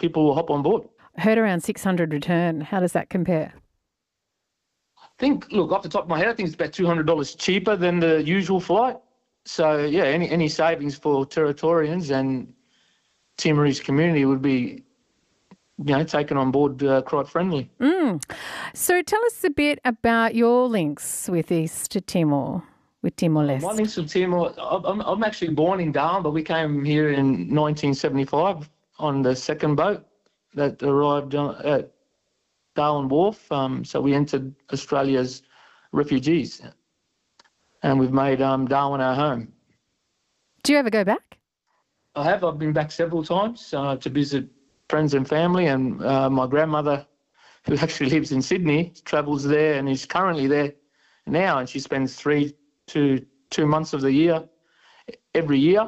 people will hop on board. Heard around 600 return. How does that compare? I think, look, off the top of my head, I think it's about $200 cheaper than the usual flight. So, yeah, any savings for Territorians and Timorese community would be, taken on board quite friendly. So tell us a bit about your links with East Timor, with Timor-Leste. My links with Timor, I'm actually born in Darwin, but we came here in 1975 on the second boat that arrived at Darwin Wharf. So we entered Australia as refugees, and we've made Darwin our home. Do you ever go back? I have. I've been back several times to visit friends and family, and my grandmother, who actually lives in Sydney, travels there and is currently there now, and she spends 3 to 2 months of the year every year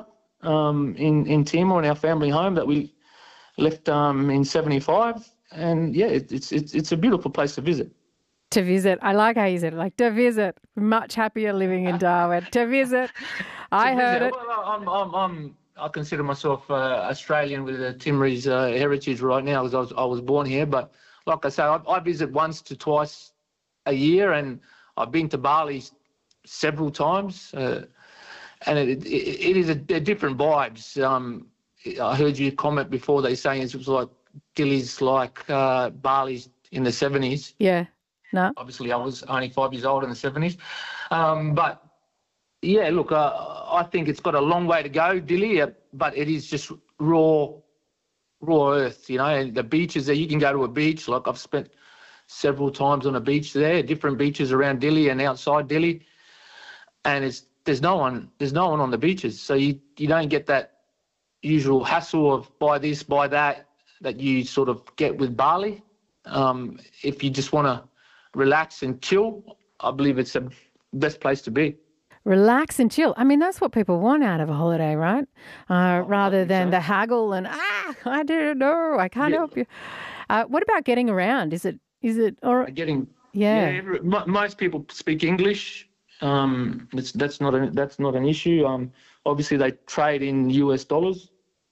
in Timor, in our family home that we left in 75. And yeah, it's a beautiful place to visit. To visit. I like how you said it, like to visit. Much happier living in Darwin. To visit. I heard it. Well, I consider myself Australian with a Timorese heritage right now because I was born here. But like I say, I visit once to twice a year, and I've been to Bali several times, and it is a different vibes. I heard you comment before, they saying it was like Dili's like Bali's in the 70s. Yeah, no. Obviously, I was only 5 years old in the 70s. But yeah, look, I think it's got a long way to go, Dili, but it is just raw earth, and the beaches there, you can go to a beach, like I've spent several times on a beach there, different beaches around Dili and outside Dili, and there's no one on the beaches, so you don't get that usual hassle of buy this, buy that you sort of get with Bali. If you just want to relax and chill, I believe it's the best place to be. Relax and chill. I mean, that's what people want out of a holiday, right? Rather than the haggle and, I don't know, I can't help you. What about getting around? Is it or getting? Yeah. Most people speak English. That's not an issue. Obviously, they trade in US dollars,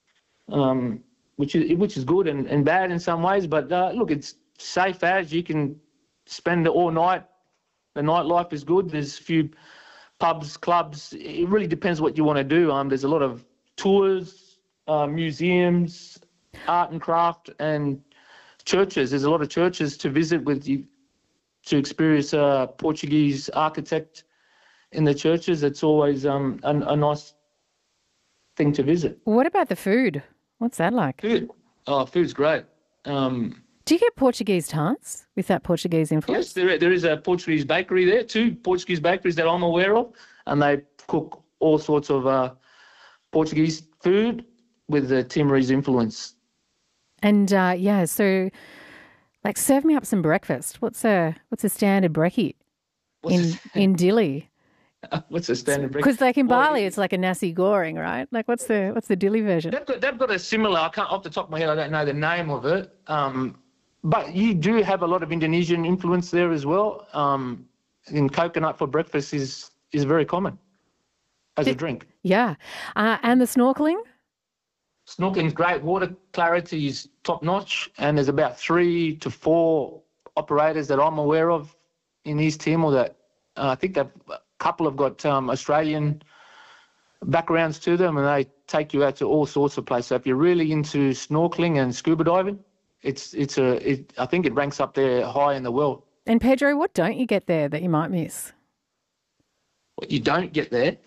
which is good and bad in some ways. But look, it's safe as you can spend it all night. The nightlife is good. There's a few pubs, clubs. It really depends what you want to do. There's a lot of tours, museums, art and craft, and churches. There's a lot of churches to visit with you to experience a Portuguese architect in the churches. It's always a nice thing to visit. What about the food? What's that like? Food's great. Do you get Portuguese tarts with that Portuguese influence? Yes, there is a Portuguese bakery there, 2 Portuguese bakeries that I'm aware of, and they cook all sorts of Portuguese food with the Timorese influence. And so like serve me up some breakfast. What's a standard brekkie in Dili? What's a standard breakfast? Because like in Bali, it's like a nasi goreng, right? Like what's the Dili version? They've got a similar. I can't off the top of my head. I don't know the name of it. But you do have a lot of Indonesian influence there as well. And coconut for breakfast is very common as a drink. Yeah, and the snorkeling. Snorkeling's great. Water clarity is top notch, and there's about 3 to 4 operators that I'm aware of in East Timor that I think a couple have got Australian backgrounds to them, and they take you out to all sorts of places. So if you're really into snorkeling and scuba diving, I think it ranks up there high in the world. And Pedro, what don't you get there that you might miss? What you don't get there?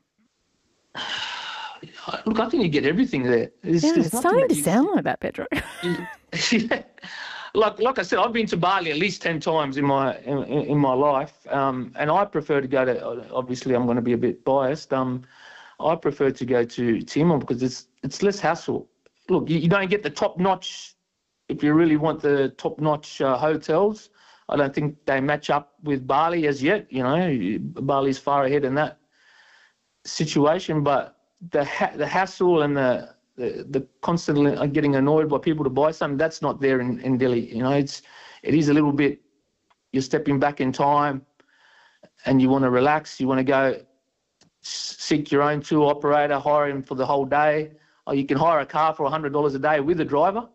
Look, I think you get everything there. It's starting to sound like that, Pedro. Yeah. Like I said, I've been to Bali at least 10 times in my life, and I prefer to go to. Obviously, I'm going to be a bit biased. I prefer to go to Timor because it's less hassle. Look, you don't get the top notch. If you really want the top notch hotels, I don't think they match up with Bali as yet. Bali's far ahead in that situation, but the hassle and the constantly getting annoyed by people to buy something, that's not there in Dili. It is a little bit, you're stepping back in time and you want to relax, you want to go seek your own tour operator, hire him for the whole day, or you can hire a car for $100 a day with a driver.